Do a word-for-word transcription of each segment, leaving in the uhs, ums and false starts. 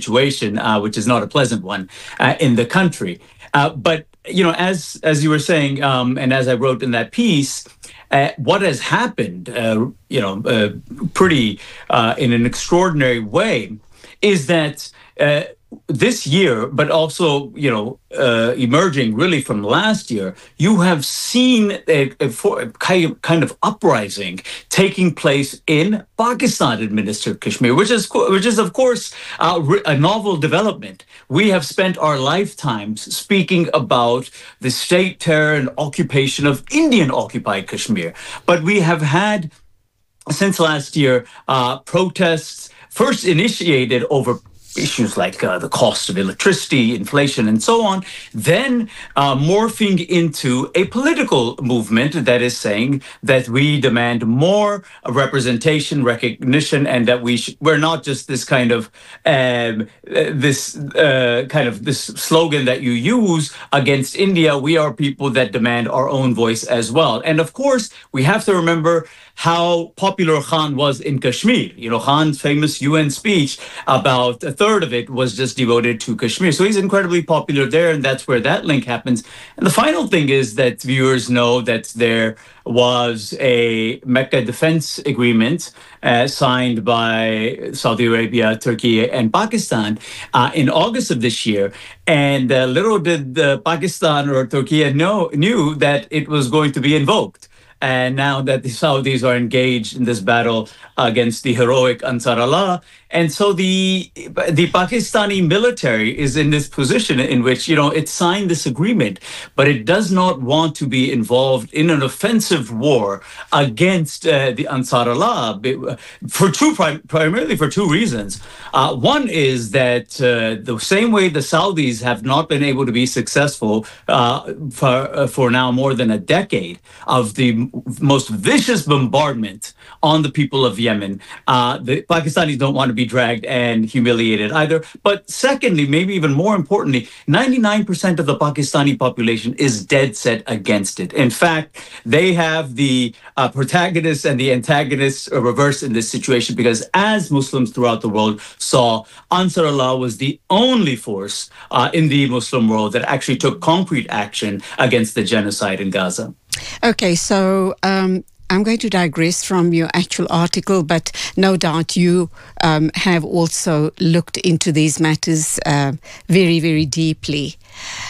situation, uh, which is not a pleasant one uh, in the country. Uh, but, you know, as as you were saying, um, and as I wrote in that piece, uh, what has happened, uh, you know, uh, pretty uh, in an extraordinary way, is that uh, this year, but also, you know, uh, emerging really from last year, you have seen a, a, for, a kind of uprising taking place in Pakistan-administered Kashmir, which is, which is of course, uh, a novel development. We have spent our lifetimes speaking about the state terror and occupation of Indian-occupied Kashmir, but we have had, since last year, uh, protests first initiated over issues like uh, the cost of electricity, inflation, and so on, then uh, morphing into a political movement that is saying that we demand more representation, recognition, and that we sh- we're not just this kind of um, uh, this uh, kind of this slogan that you use against India. We are people that demand our own voice as well. And of course, we have to remember how popular Khan was in Kashmir. You know, Khan's famous U N speech, about a third of it was just devoted to Kashmir. So he's incredibly popular there, and that's where that link happens. And the final thing is that viewers know that there was a Mecca Defense Agreement uh, signed by Saudi Arabia, Turkey, and Pakistan uh, in August of this year. And uh, little did uh, Pakistan or Turkey know, knew that it was going to be invoked. And now that the Saudis are engaged in this battle against the heroic Ansar Allah. And so the the Pakistani military is in this position in which, you know, it signed this agreement, but it does not want to be involved in an offensive war against uh, the Ansar Allah for two, prim- primarily for two reasons. Uh, one is that uh, the same way the Saudis have not been able to be successful uh, for, uh, for now more than a decade of the most vicious bombardment on the people of Yemen. Uh, the Pakistanis don't want to be dragged and humiliated either. But secondly, maybe even more importantly, ninety-nine percent of the Pakistani population is dead set against it. In fact, they have the uh, protagonists and the antagonists reversed in this situation, because as Muslims throughout the world saw, Ansar Allah was the only force uh, in the Muslim world that actually took concrete action against the genocide in Gaza. Okay, so um, I'm going to digress from your actual article, but no doubt you um, have also looked into these matters uh, very, very deeply.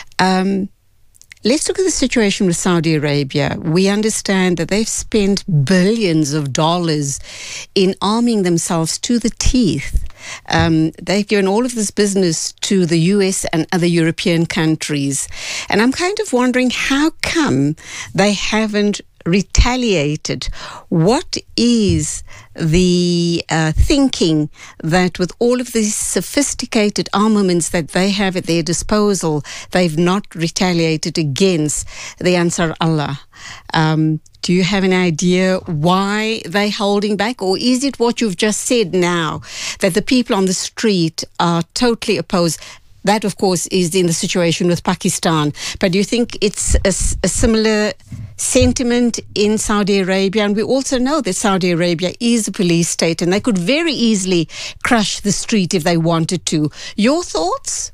Um, let's look at the situation with Saudi Arabia. We understand that they've spent billions of dollars in arming themselves to the teeth. Um, they've given all of this business to the U S and other European countries. And I'm kind of wondering, how come they haven't retaliated? What is the uh, thinking that with all of these sophisticated armaments that they have at their disposal, they've not retaliated against the Ansar Allah? Um, do you have an idea why they're holding back? Or is it what you've just said now, that the people on the street are totally opposed? That, of course, is in the situation with Pakistan. But do you think it's a, a similar sentiment in Saudi Arabia? And we also know that Saudi Arabia is a police state, and they could very easily crush the street if they wanted to. Your thoughts?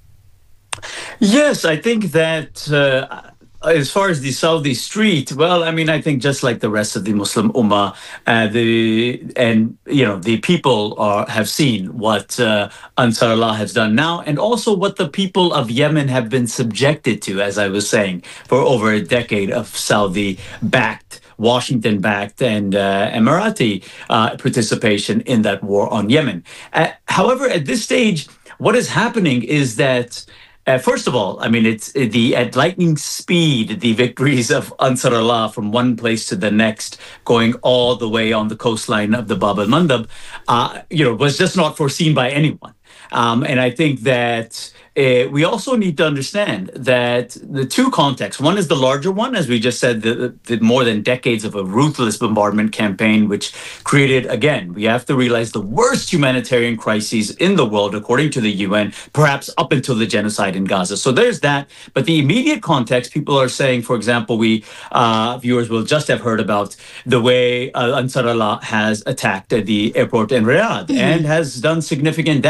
Yes, I think that uh, as far as the Saudi street, well, I mean, I think just like the rest of the Muslim Ummah, uh, the and you know the people are have seen what uh, Ansar Allah has done now, and also what the people of Yemen have been subjected to, as I was saying, for over a decade of Saudi-backed, Washington-backed, and uh, Emirati uh, participation in that war on Yemen. Uh, however, at this stage, what is happening is that, Uh, first of all, I mean, it's uh, the at lightning speed, the victories of Ansar Allah from one place to the next, going all the way on the coastline of the Bab al-Mandab, uh, you know, was just not foreseen by anyone. Um, and I think that uh, we also need to understand that the two contexts, one is the larger one, as we just said, the, the more than decades of a ruthless bombardment campaign, which created, again, we have to realize the worst humanitarian crises in the world, according to the U N, perhaps up until the genocide in Gaza. So there's that. But the immediate context, people are saying, for example, we uh, viewers will just have heard about the way uh, Ansar Allah has attacked uh, the airport in Riyadh mm-hmm. and has done significant damage.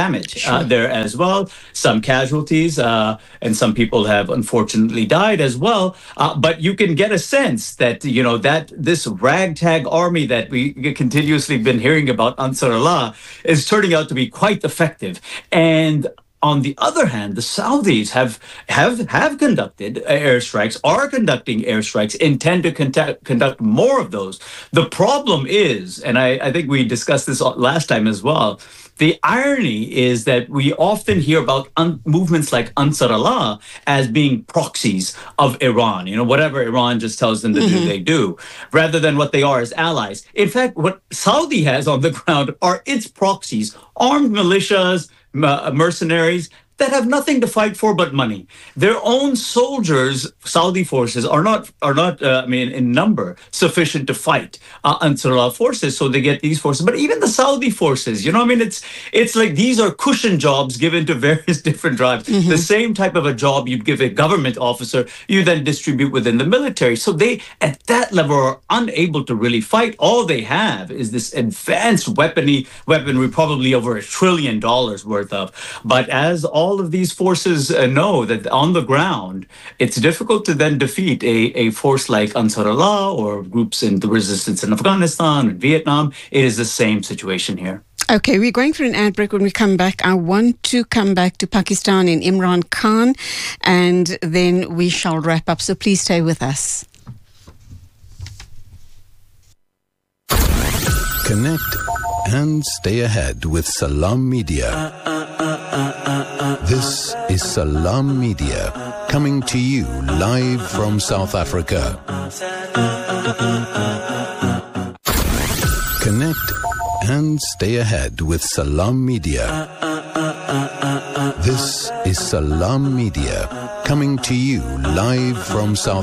uh, there as well. Some casualties, uh, and some people have unfortunately died as well. Uh, but you can get a sense that, you know, that this ragtag army that we continuously been hearing about, Ansar Allah, is turning out to be quite effective. And on the other hand, the Saudis have have have conducted airstrikes, are conducting airstrikes, intend to conduct, conduct more of those. The problem is, and I, I think we discussed this last time as well, the irony is that we often hear about un- movements like Ansar Allah as being proxies of Iran. You know, whatever Iran just tells them to mm-hmm. do, they do, rather than what they are as allies. In fact, what Saudi has on the ground are its proxies, armed militias, mercenaries that have nothing to fight for but money. Their own soldiers, Saudi forces, are not are not uh, I mean in number sufficient to fight uh, Ansar Allah forces, so they get these forces. But even the Saudi forces, you know, I mean, it's it's like these are cushion jobs given to various different tribes. Mm-hmm. The same type of a job you'd give a government officer, you then distribute within the military. So they, at that level, are unable to really fight. All they have is this advanced weaponry, weaponry, probably over a trillion dollars worth of. But as all All of these forces uh, know that on the ground, it's difficult to then defeat a, a force like Ansar Allah or groups in the resistance in Afghanistan and Vietnam. It is the same situation here. Okay, we're going through an ad break. When we come back, I want to come back to Pakistan and Imran Khan, and then we shall wrap up. So please stay with us. Connect and stay ahead with Salam Media. This is Salam Media, coming to you live from South Africa. Connect and stay ahead with Salam Media. This is Salam Media, coming to you live from South